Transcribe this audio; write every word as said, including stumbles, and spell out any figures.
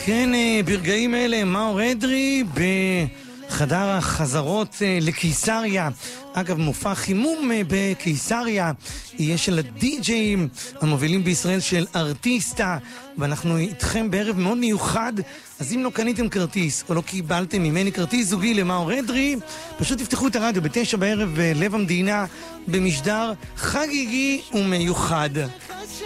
כן, ברגעים אלה, מאור אדרי בחדר החזרות לקיסריה. אגב, מופע חימום בקיסריה יהיה של הדי-ג'יים המובילים בישראל של ארטיסטה, ואנחנו איתכם בערב מאוד מיוחד. אז אם לא קניתם כרטיס או לא קיבלתם ממני כרטיס זוגי למאור אדרי, פשוט תפתחו את הרדיו בתשע בערב בלב המדינה במשדר חגיגי ומיוחד.